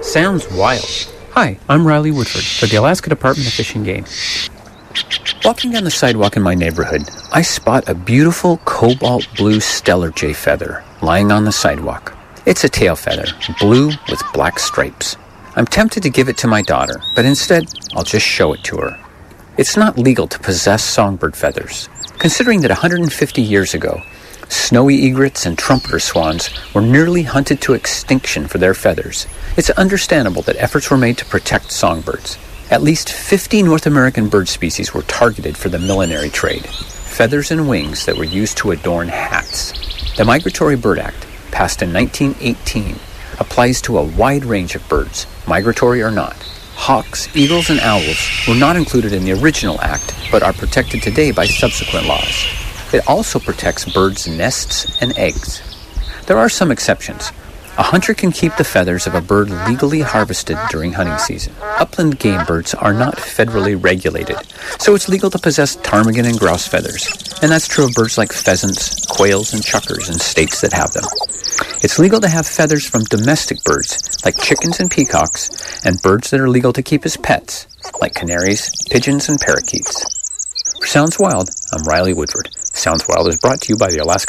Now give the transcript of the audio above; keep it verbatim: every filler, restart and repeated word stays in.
Sounds wild. Hi, I'm Riley Woodford for the Alaska Department of Fish and Game. Walking down the sidewalk in my neighborhood, I spot a beautiful cobalt blue stellar jay feather lying on the sidewalk. It's a tail feather, blue with black stripes. I'm tempted to give it to my daughter, but instead, I'll just show it to her. It's not legal to possess songbird feathers, considering that one hundred fifty years ago, snowy egrets and trumpeter swans were nearly hunted to extinction for their feathers. It's understandable that efforts were made to protect songbirds. At least fifty North American bird species were targeted for the millinery trade, feathers and wings that were used to adorn hats. The Migratory Bird Act, passed in nineteen eighteen, applies to a wide range of birds, migratory or not. Hawks, eagles, and owls were not included in the original act, but are protected today by subsequent laws. It also protects birds' nests and eggs. There are some exceptions. A hunter can keep the feathers of a bird legally harvested during hunting season. Upland game birds are not federally regulated, so it's legal to possess ptarmigan and grouse feathers, and that's true of birds like pheasants, quails, and chukars in states that have them. It's legal to have feathers from domestic birds, like chickens and peacocks, and birds that are legal to keep as pets, like canaries, pigeons, and parakeets. For Sounds Wild, I'm Riley Woodford. Sounds Wild is brought to you by the Alaska